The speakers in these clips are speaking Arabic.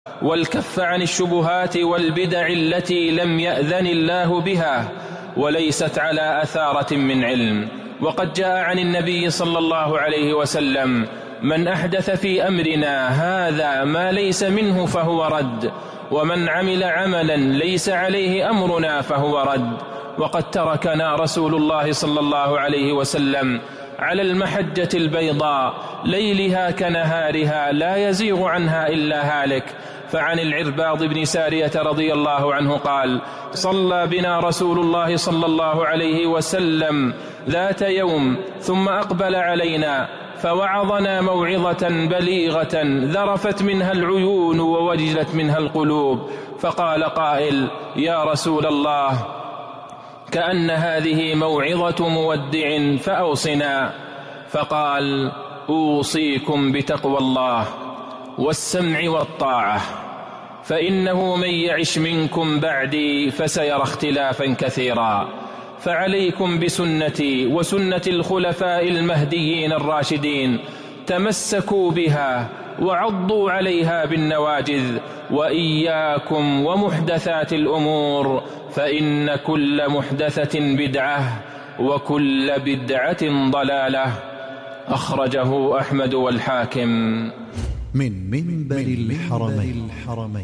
والكف عن الشبهات والبدع التي لم يأذن الله بها وليست على أثارة من علم. وقد جاء عن النبي صلى الله عليه وسلم: من أحدث في أمرنا هذا ما ليس منه فهو رد، ومن عمل عملا ليس عليه أمرنا فهو رد. وقد تركنا رسول الله صلى الله عليه وسلم على المحجة البيضاء ليلها كنهارها لا يزيغ عنها إلا هالك. فعن العرباض بن سارية رضي الله عنه قال: صلى بنا رسول الله صلى الله عليه وسلم ذات يوم ثم أقبل علينا فوعظنا موعظة بليغة ذرفت منها العيون ووجلت منها القلوب. فقال قائل: يا رسول الله، كأن هذه موعظة مودع فأوصنا. فقال: أوصيكم بتقوى الله والسمع والطاعة، فإنه من يعش منكم بعدي فسيرى اختلافا كثيرا، فعليكم بسنتي وسنة الخلفاء المهديين الراشدين، تمسكوا بها وعضوا عليها بالنواجذ، وإياكم ومحدثات الأمور، فإن كل محدثة بدعة وكل بدعة ضلالة. أخرجه أحمد والحاكم. من منبر الحرمين.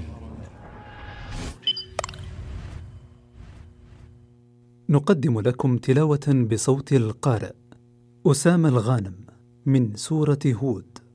نقدم لكم تلاوة بصوت القارئ أسامة الغانم من سورة هود.